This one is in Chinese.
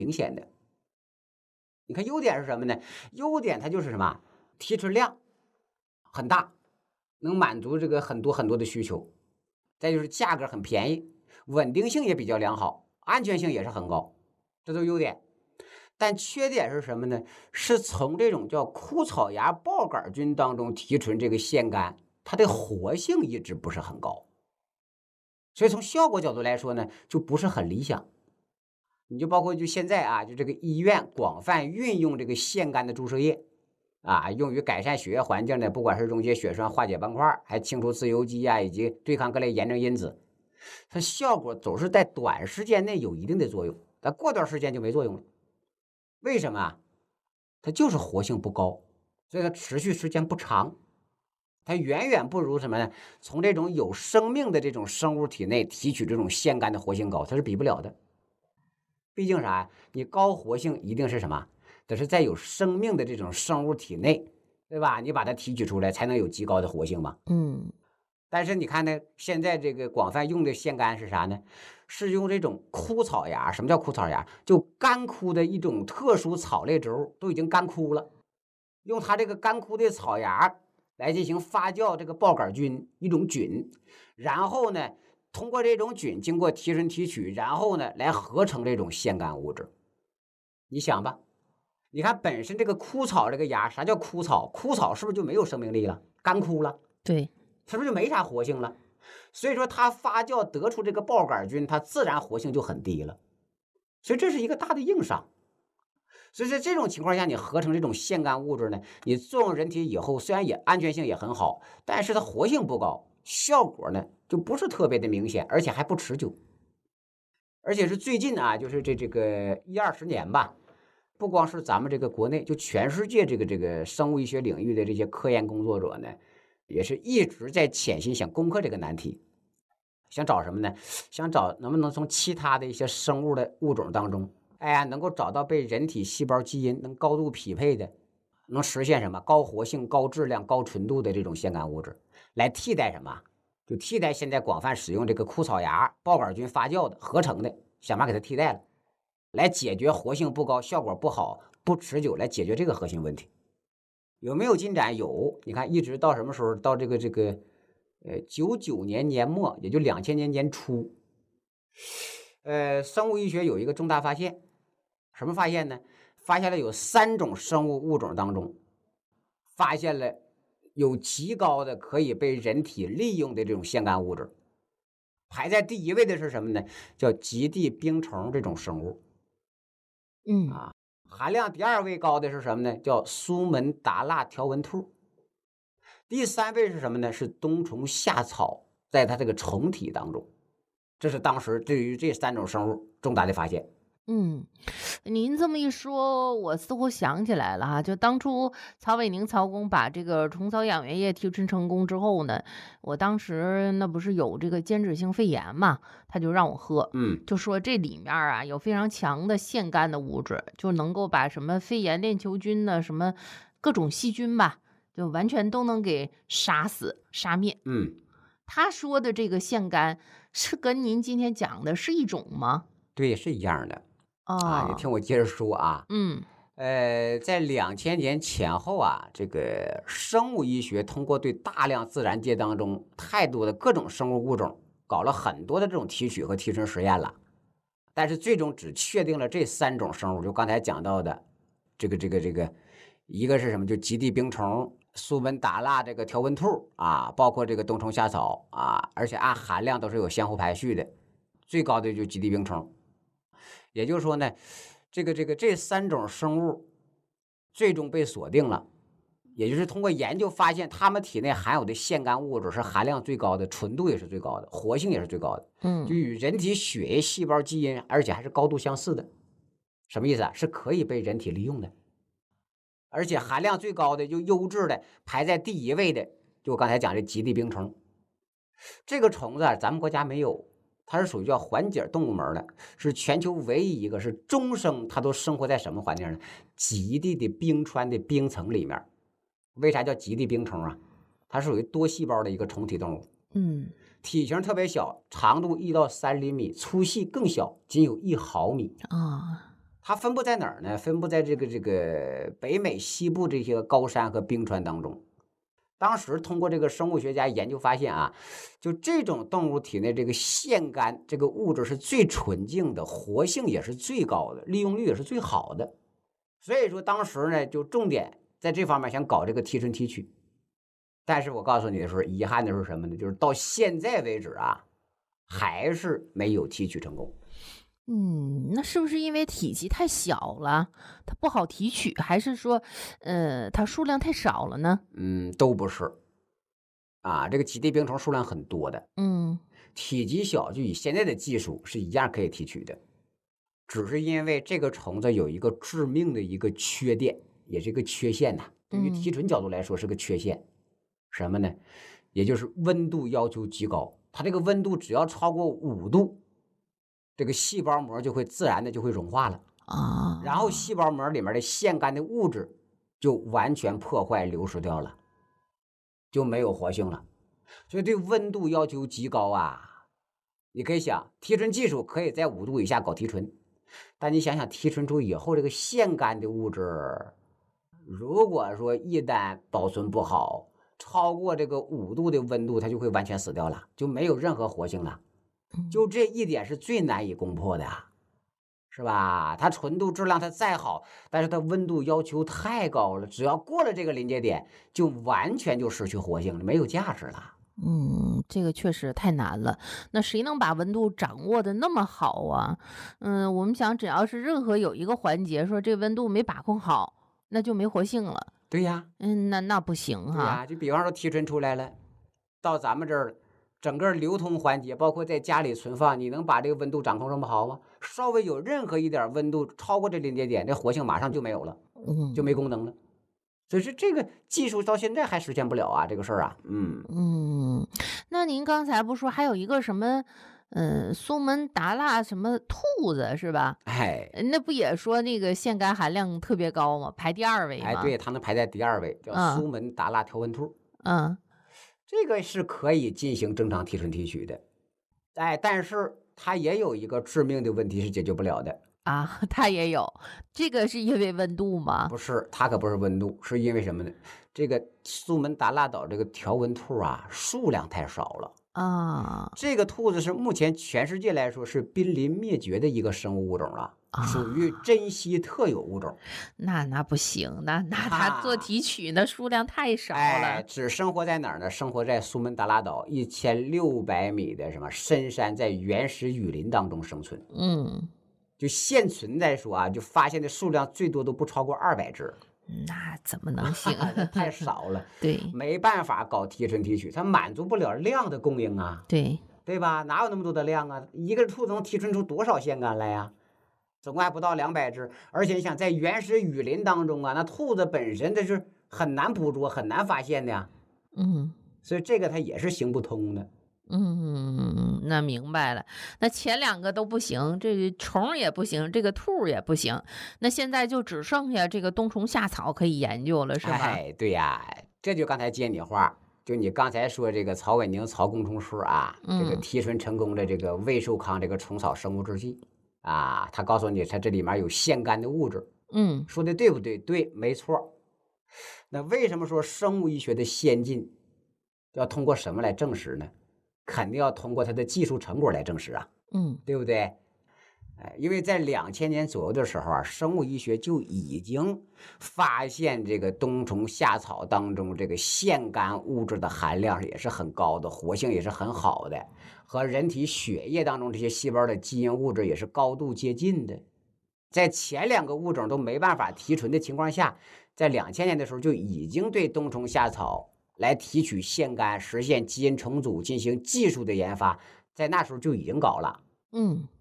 明显的。你看优点是什么呢？优点它就是什么？提纯量很大，能满足这个很多很多的需求。再就是价格很便宜，稳定性也比较良好，安全性也是很高，这都是优点。但缺点是什么呢？是从这种叫枯草芽孢杆菌当中提纯这个腺苷，它的活性一直不是很高，所以从效果角度来说呢，就不是很理想。你就包括就现在啊，就这个医院广泛运用这个腺苷的注射液啊，用于改善血液环境的，不管是溶解血栓、化解斑块，还清除自由基啊，以及对抗各类炎症因子，它效果总是在短时间内有一定的作用，但过段时间就没作用了。为什么啊？它就是活性不高，所以它持续时间不长。它远远不如什么呢？从这种有生命的这种生物体内提取这种腺苷的活性高，它是比不了的。毕竟啥呀？你高活性一定是什么？得是在有生命的这种生物体内，对吧？你把它提取出来，才能有极高的活性嘛。但是你看呢，现在这个广泛用的腺苷是啥呢？是用这种枯草芽。什么叫枯草芽？就干枯的一种特殊草类植物，都已经干枯了，用它这个干枯的草芽来进行发酵这个孢杆菌一种菌，然后呢，通过这种菌经过提纯提取，然后呢来合成这种腺苷物质。你想吧，你看本身这个枯草这个芽，啥叫枯草？枯草是不是就没有生命力了？干枯了， 对， 是不是就没啥活性了？所以说它发酵得出这个孢杆菌，它自然活性就很低了，所以这是一个大的硬伤。所以在这种情况下，你合成这种腺苷物质呢，你作用人体以后，虽然也安全性也很好，但是它活性不高，效果呢就不是特别的明显，而且还不持久。而且是最近啊，就是这个10-20年吧，不光是咱们这个国内，就全世界这个生物医学领域的这些科研工作者呢，也是一直在潜心想攻克这个难题。想找什么呢？想找能不能从其他的一些生物的物种当中，哎呀，能够找到被人体细胞基因能高度匹配的，能实现什么高活性、高质量、高纯度的这种腺苷物质，来替代什么？就替代现在广泛使用这个枯草芽孢杆菌发酵的合成的，想办法给它替代了，来解决活性不高、效果不好、不持久，来解决这个核心问题。有没有进展？有，你看一直到什么时候？到这个99年年末，也就2000年年初，生物医学有一个重大发现，什么发现呢？发现了有3种生物物种当中，发现了有极高的可以被人体利用的这种腺苷物质。排在第1位的是什么呢？叫极地冰虫这种生物。 嗯， 含量第2位高的是什么呢？叫苏门答腊条纹兔。第3位是什么呢？是冬虫夏草，在它这个虫体当中。这是当时对于这3种生物重大的发现。 嗯，您这么一说，我似乎想起来了哈，就当初曹伟宁曹公把这个虫草养源液提纯成功之后呢，我当时那不是有这个间质性肺炎嘛，他就让我喝， 嗯就说这里面啊有非常强的腺苷的物质，就能够把什么肺炎链球菌呢，什么各种细菌吧，就完全都能给杀死、杀灭。 嗯， 他说的这个腺苷是跟您今天讲的是一种吗？ 对，是一样的啊。你听哦， 我接着说啊。 嗯在2000年前后啊，这个生物医学通过对大量自然界当中太多的各种生物物种，搞了很多的这种提取和提纯实验了，但是最终只确定了这3种生物，就刚才讲到的，这个，一个是什么？就极地冰虫、苏门答腊这个条纹兔啊，包括这个冬虫夏草啊，而且按含量都是有相互排序的，最高的就极地冰虫。也就是说呢，这3种生物最终被锁定了，也就是通过研究发现，它们体内含有的腺苷物质是含量最高的，纯度也是最高的，活性也是最高的，就嗯。 与人体血液细胞基因，而且还是高度相似的。什么意思啊？是可以被人体利用的，而且含量最高的、就优质的，排在第1位的，就我刚才讲的极地冰虫。这个虫子啊，咱们国家没有，它是属于叫环节动物门的，是全球唯一一个是终生它都生活在什么环境呢？极地的冰川的冰层里面。为啥叫极地冰虫啊？它是属于多细胞的一个虫体动物， 嗯， 体型特别小，长度1到3厘米，粗细更小，仅有1毫米。 啊， 它分布在哪儿呢？分布在这个北美西部这些高山和冰川当中。当时通过这个生物学家研究发现啊，就这种动物体内这个腺苷这个物质是最纯净的，活性也是最高的，利用率也是最好的。所以说当时呢，就重点在这方面想搞这个提纯提取。但是我告诉你的是，遗憾的是什么呢？就是到现在为止啊，还是没有提取成功。 那是不是因为体积太小了，它不好提取，还是说，它数量太少了呢？ 都不是啊，这个极地冰虫数量很多的， 嗯体积小，就以现在的技术是一样可以提取的，只是因为这个虫子有一个致命的一个缺点，也是一个缺陷呐。对于提纯角度来说是个缺陷，什么呢？也就是温度要求极高，它这个温度只要超过5度。这个细胞膜就会自然的就会融化了啊， 然后细胞膜里面的腺苷的物质就完全破坏流失掉了，就没有活性了。所以对温度要求极高啊！你可以想，提纯技术可以在5度以下搞提纯，但你想想提纯出以后，这个腺苷的物质，如果说一旦保存不好，超过这个5度的温度，它就会完全死掉了，就没有任何活性了。就这一点是最难以攻破的，是吧？它纯度质量它再好，但是它温度要求太高了，只要过了这个临界点，就完全就失去活性了，没有价值了。 这个确实太难了。那谁能把温度掌握的那么好啊？我们想，只要是任何有一个环节说这温度没把控好，那就没活性了。 对呀， 那不行哈。 对呀，就比方说提纯出来了，到咱们这儿。整个流通环节，包括在家里存放，你能把这个温度掌控这么好吗？稍微有任何一点温度超过这临界点，这活性马上就没有了，就没功能了。所以说这个技术到现在还实现不了啊，这个事儿啊， 那您刚才不说还有一个什么，苏门答腊什么兔子是吧？ 哎， 那不也说那个腺苷含量特别高吗？排第2位吗？ 哎，对，它能排在第2位，叫苏门答腊条纹兔。这个是可以进行正常提纯提取的，哎，但是它也有一个致命的问题是解决不了的啊，它也有，这个是因为温度吗？ 不是，它可不是温度，是因为什么呢？这个苏门答腊岛这个条纹兔啊，数量太少了啊。 这个兔子是目前全世界来说是濒临灭绝的一个生物物种了。属于珍稀特有物种， 那不行，那它做提取的数量太少了。 只生活在哪儿呢？生活在苏门答腊岛1600米的什么深山，在原始雨林当中生存。就现存来说啊，就发现的数量最多都不超过200只。 那怎么能行？ 太少了， 对， 没办法搞提纯提取，它满足不了量的供应啊，对吧？哪有那么多的量啊？一个兔子能提纯出多少腺苷来呀？总共还不到200只，而且你想在原始雨林当中啊，那兔子本身这是很难捕捉、很难发现的呀。所以这个它也是行不通的。 那明白了。那前2个都不行，这个虫也不行，这个兔也不行。那现在就只剩下这个冬虫夏草可以研究了，是吧？ 哎，对呀，这就刚才接你话，就你刚才说这个曹伟宁曹工程师啊，这个提纯成功的这个魏寿康这个虫草生物制剂。他告诉你，它这里面有腺苷的物质。说的对不对？对，没错。那为什么说生物医学的先进要通过什么来证实呢？肯定要通过它的技术成果来证实啊。对不对？因为在2000年左右的时候啊，生物医学就已经发现这个冬虫夏草当中这个腺苷物质的含量也是很高的，活性也是很好的，和人体血液当中这些细胞的基因物质也是高度接近的。在前2个物种都没办法提纯的情况下，在2000年的时候就已经对冬虫夏草来提取腺苷、实现基因重组进行技术的研发，在那时候就已经搞了。